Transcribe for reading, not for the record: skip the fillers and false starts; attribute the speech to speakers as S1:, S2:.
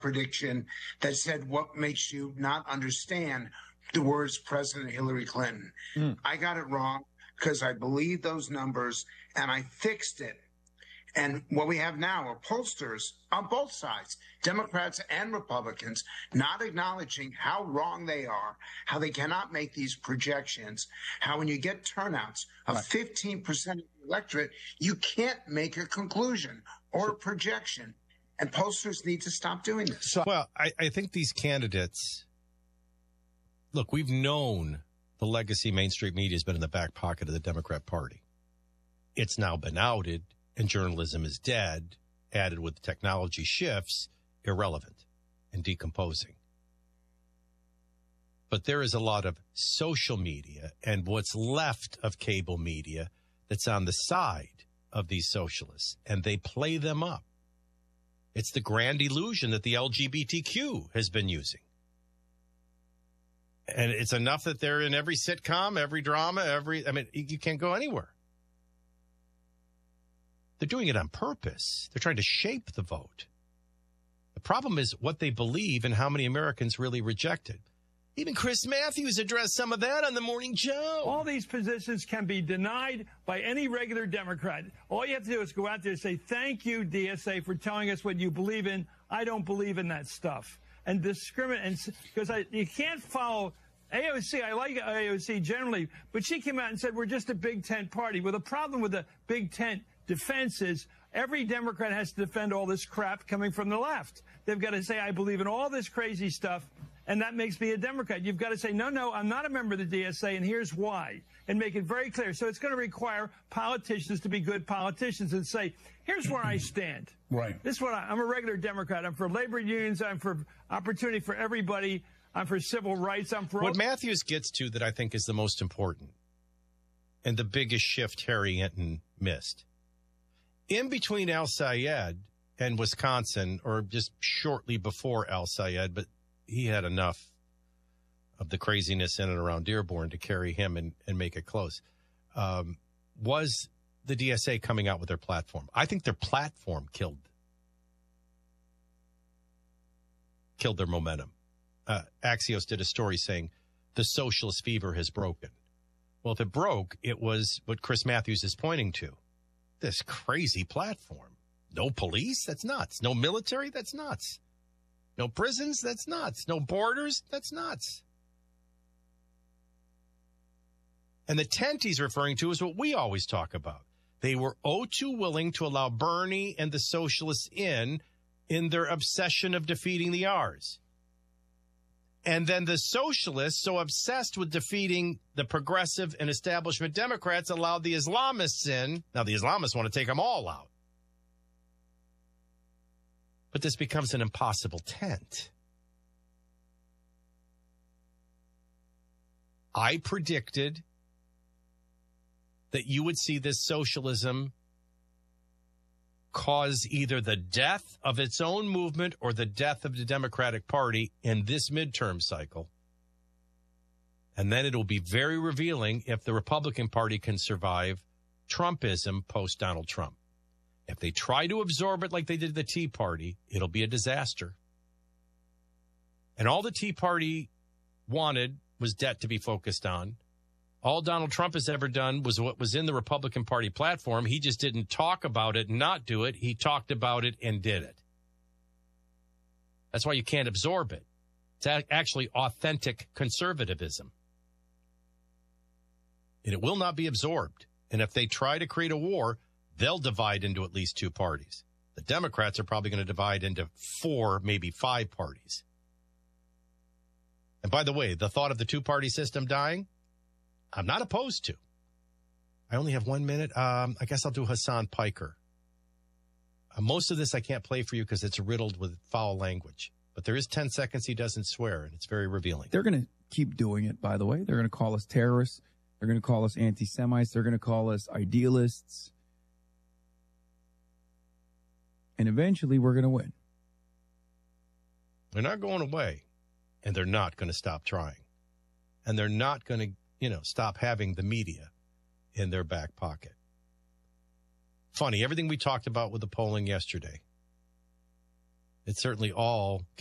S1: prediction that said, what makes you not understand the words President Hillary Clinton? I got it wrong because I believed those numbers and I fixed it. And what we have now are pollsters on both sides, Democrats and Republicans, not acknowledging how wrong they are, how they cannot make these projections, how when you get turnouts of 15% of the electorate, you can't make a conclusion or a projection. And pollsters need to stop doing this.
S2: Well, I think these candidates, look, we've known the legacy Main Street media has been in the back pocket of the Democrat Party. It's now been outed. And journalism is dead, added with technology shifts, irrelevant and decomposing. But there is a lot of social media and what's left of cable media that's on the side of these socialists, and they play them up. It's the grand illusion that the LGBTQ has been using. And it's enough that they're in every sitcom, every drama, you can't go anywhere. They're doing it on purpose. They're trying to shape the vote. The problem is what they believe and how many Americans really reject it. Even Chris Matthews addressed some of that on the morning show.
S3: All these positions can be denied by any regular Democrat. All you have to do is go out there and say, thank you, DSA, for telling us what you believe in. I don't believe in that stuff. And discriminate, because you can't follow AOC. I like AOC generally, but she came out and said, we're just a big tent party. Well, the problem with the big tent defense is every Democrat has to defend all this crap coming from the left. They've got to say, I believe in all this crazy stuff, and that makes me a Democrat. You've got to say, no, I'm not a member of the DSA, and here's why, and make it very clear. So it's going to require politicians to be good politicians and say, here's where I stand.
S4: Right.
S3: This is what I'm a regular Democrat. I'm for labor unions. I'm for opportunity for everybody. I'm for civil rights. I'm for
S2: what Matthews gets to that I think is the most important and the biggest shift Harry Hinton missed. In between Al Sayed and Wisconsin, or just shortly before Al Sayed, but he had enough of the craziness in and around Dearborn to carry him and make it close, was the DSA coming out with their platform. I think their platform killed their momentum. Axios did a story saying the socialist fever has broken. Well, if it broke, it was what Chris Matthews is pointing to. This crazy platform. No police? That's nuts. No military? That's nuts. No prisons? That's nuts. No borders? That's nuts. And the tent he's referring to is what we always talk about. They were too willing to allow Bernie and the socialists in their obsession of defeating the R's. And then the socialists, so obsessed with defeating the progressive and establishment Democrats, allowed the Islamists in. Now, the Islamists want to take them all out. But this becomes an impossible tent. I predicted that you would see this socialism cause either the death of its own movement or the death of the Democratic Party in this midterm cycle. And then it'll be very revealing if the Republican Party can survive Trumpism post-Donald Trump. If they try to absorb it like they did the Tea Party, it'll be a disaster. And all the Tea Party wanted was debt to be focused on. All Donald Trump has ever done was what was in the Republican Party platform. He just didn't talk about it and not do it. He talked about it and did it. That's why you can't absorb it. It's actually authentic conservatism. And it will not be absorbed. And if they try to create a war, they'll divide into at least two parties. The Democrats are probably going to divide into 4, maybe 5 parties. And by the way, the thought of the two-party system dying, I'm not opposed to. I only have 1 minute. I guess I'll do Hassan Piker. Most of this I can't play for you because it's riddled with foul language. But there is 10 seconds he doesn't swear, and it's very revealing.
S5: They're going to keep doing it, by the way. They're going to call us terrorists. They're going to call us anti-Semites. They're going to call us idealists. And eventually we're going to win.
S2: They're not going away, and they're not going to stop trying. And they're not going to, stop having the media in their back pocket. Funny, everything we talked about with the polling yesterday It's certainly all